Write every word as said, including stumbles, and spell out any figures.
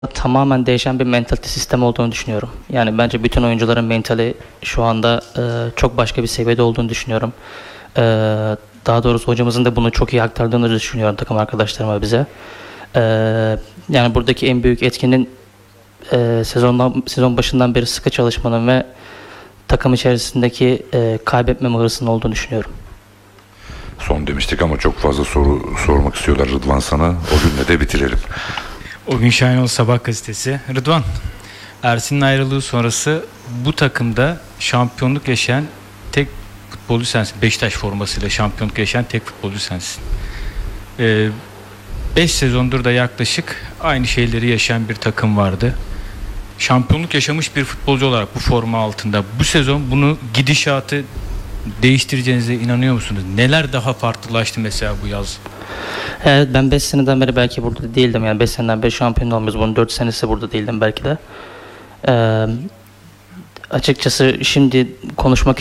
tamamen değişen bir mentalite sistemi olduğunu düşünüyorum. Yani bence bütün oyuncuların mentali şu anda e, çok başka bir seviyede olduğunu düşünüyorum. E, daha doğrusu hocamızın da bunu çok iyi aktardığını düşünüyorum takım arkadaşlarıma bize. E, yani buradaki en büyük etkinin e, sezondan sezon başından beri sıkı çalışmanın ve takım içerisindeki e, kaybetmeme hırsının olduğunu düşünüyorum. Son demiştik ama çok fazla soru sormak istiyorlar Rıdvan sana. O günle de bitirelim. O gün Şahinol Sabah gazetesi. Rıdvan, Ersin'in ayrılığı sonrası bu takımda şampiyonluk yaşayan tek futbolcu sensin. Beşiktaş formasıyla şampiyonluk yaşayan tek futbolcu sensin. beş sezondur da yaklaşık aynı şeyleri yaşayan bir takım vardı. Şampiyonluk yaşamış bir futbolcu olarak bu forma altında bu sezon bunu gidişatı değiştireceğinize inanıyor musunuz? Neler daha farklılaştı mesela bu yaz? Evet, ben beş seneden beri belki burada değildim. Yani beş seneden beri şampiyon olmuyoruz. Bunun dört senesi burada değildim belki de. Ee, açıkçası şimdi konuşmak